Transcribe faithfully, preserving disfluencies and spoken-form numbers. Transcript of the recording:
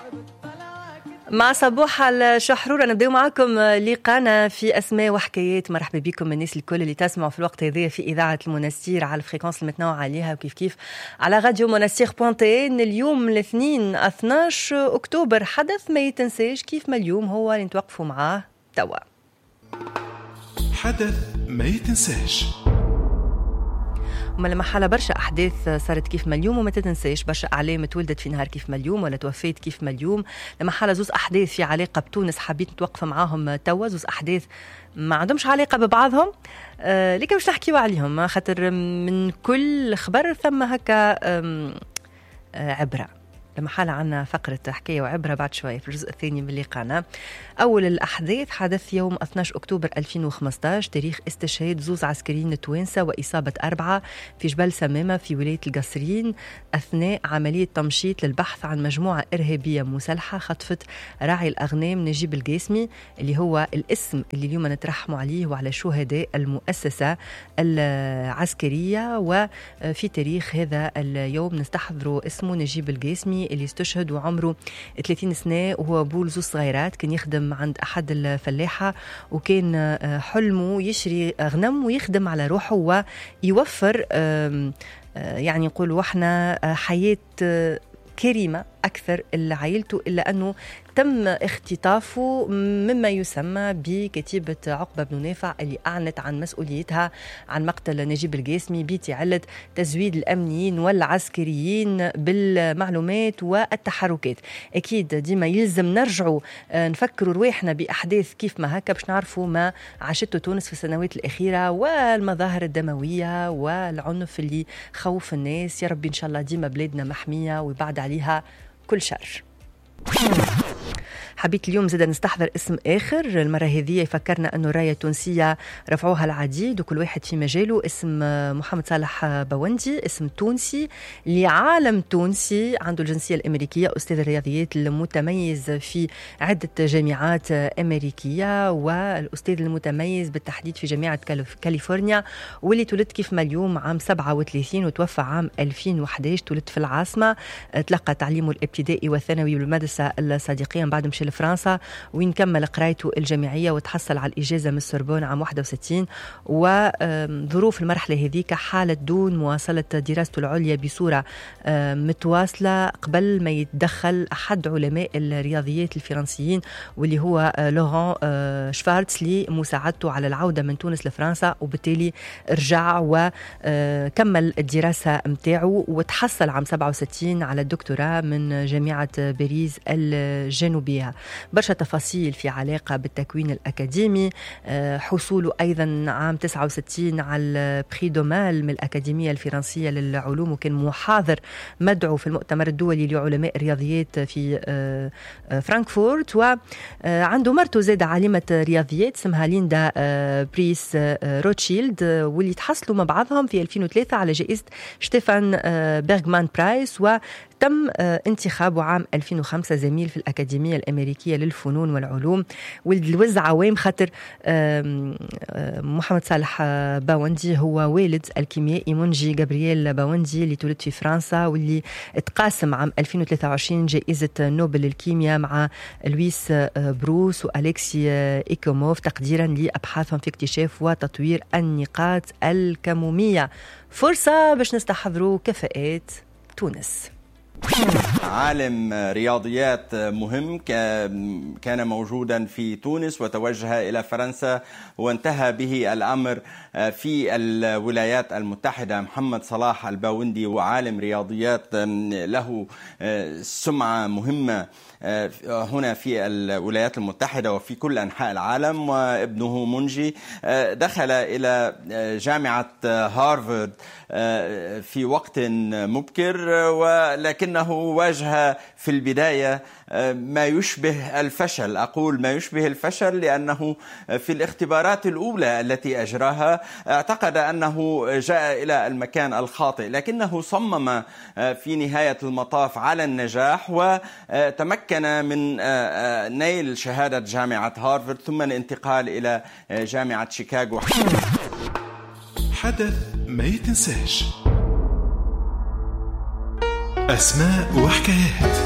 مع صبوح الشحرورة نبدأ معكم لقانا في أسماء وحكايات. مرحبا بكم الناس الكل اللي تسمعوا في الوقت هذا في إذاعة المنستير على الفريكونس المتنوعة عليها وكيف كيف على راديو منستير بوانتين. اليوم الاثنين اثناش أكتوبر، حدث ما يتنساش كيف ما اليوم هو اللي نتوقفوا معاه توا. حدث ما يتنساش. وما لما حالة برشا أحداث صارت كيف ما اليوم وما تتنساش، برشا أعلام تولدت في نهار كيف ما اليوم ولا توفيت كيف ما اليوم. لما حالة زوز أحداث في علاقة بتونس حبيت نتوقف معاهم توا، زوز أحداث ما عندهمش علاقة ببعضهم آه لكن مش نحكيوا عليهم، خاطر من كل خبر ثم هكا آه عبرة. لما حالة عنا فقرة حكاية وعبرة بعد شوية في الجزء الثاني من اللقاء. أول الأحداث حدث يوم اثناش أكتوبر ألفين وخمسطاش، تاريخ استشهاد زوز عسكريين توانسة وإصابة أربعة في جبل سمامة في ولاية القصرين أثناء عملية تمشيط للبحث عن مجموعة إرهابية مسلحة خطفت راعي الأغنام نجيب القاسمي، اللي هو الاسم اللي اليوم نترحموا عليه وعلى شهداء المؤسسة العسكرية. وفي تاريخ هذا اليوم نستحضروا اسمه نجيب القاسمي اللي استشهد وعمره ثلاثين سنة وهو بول زوز صغيرات، كان يخدم عند أحد الفلاحة وكان حلمه يشري غنم ويخدم على روحه ويوفر يعني يقولوا احنا حياة كريمة أكثر لعائلته، إلا أنه تم اختطافه مما يسمى بكتيبة عقبة بن نافع اللي أعلنت عن مسؤوليتها عن مقتل نجيب القاسمي بيتي علة تزويد الأمنيين والعسكريين بالمعلومات والتحركات. أكيد ديما يلزم نرجعوا نفكروا رواحنا بأحداث كيف ما هكا باش نعرفوا ما عاشته تونس في السنوات الأخيرة والمظاهر الدموية والعنف اللي خوف الناس. يا ربي إن شاء الله ديما بلادنا محمية ويبعد عليها كل شر. حبيت اليوم زاد نستحضر اسم آخر، المرة هذه يفكرنا أنه راية تونسية رفعوها العديد وكل واحد في مجاله. اسم محمد صالح بوندي، اسم تونسي لعالم تونسي عنده الجنسية الأمريكية، أستاذ الرياضيات المتميز في عدة جامعات أمريكية والأستاذ المتميز بالتحديد في جامعة كاليفورنيا، واللي تولد كيف ما اليوم عام سبعة وثلاثين وتوفى عام ألفين وإحدى عشر. تولد في العاصمة، تلقى تعليمه الابتدائي والثانوي بالمدرسة الصديقية، بعد مشي لفرنسا وين كمل قرايته الجامعية وتحصل على الإجازة من السوربون عام واحد وستين. وظروف المرحلة هذيك حالت دون مواصلة دراسته العليا بصورة متواصلة قبل ما يتدخل أحد علماء الرياضيات الفرنسيين واللي هو لوران شفارتس لمساعدته على العودة من تونس لفرنسا، وبالتالي رجع وكمل الدراسة متاعه وتحصل عام سبعة وستين على الدكتوراه من جامعة باريس الجنوبية. برشا تفاصيل في علاقة بالتكوين الأكاديمي، حصوله أيضا عام تسعة وستين على بري دومال من الأكاديمية الفرنسية للعلوم، وكان محاضر مدعو في المؤتمر الدولي لعلماء الرياضيات في فرانكفورت. وعنده مرته زادة عالمة رياضيات اسمها ليندا بريس روتشيلد، واللي تحصلوا مع بعضهم في ألفين وثلاثة على جائزة شتيفان بيرغمان برايس، و تم انتخابه عام ألفين وخمسة زميل في الأكاديمية الأمريكية للفنون والعلوم. والوز عوام خاطر محمد صالح باوندي هو والد الكيميائي منجي جابرييل باوندي اللي تولد في فرنسا، واللي اتقاسم عام ألفين وثلاثة وعشرين جائزة نوبل للكيمياء مع لويس بروس وأليكسي إيكوموف تقديرا لأبحاثهم في اكتشاف وتطوير النقاط الكمومية. فرصة باش نستحضروا كفاءات تونس. عالم رياضيات مهم كان موجودا في تونس وتوجه إلى فرنسا وانتهى به الأمر في الولايات المتحدة. محمد صلاح الباوندي وعالم رياضيات له سمعة مهمة هنا في الولايات المتحدة وفي كل أنحاء العالم. وابنه منجي دخل إلى جامعة هارفارد في وقت مبكر، ولكنه واجه في البداية ما يشبه الفشل. أقول ما يشبه الفشل لأنه في الاختبارات الأولى التي أجراها اعتقد أنه جاء إلى المكان الخاطئ، لكنه صمم في نهاية المطاف على النجاح وتمكن من نيل شهادة جامعة هارفارد ثم الانتقال إلى جامعة شيكاغو. حدث ما يتنساش. أسماء وحكايات.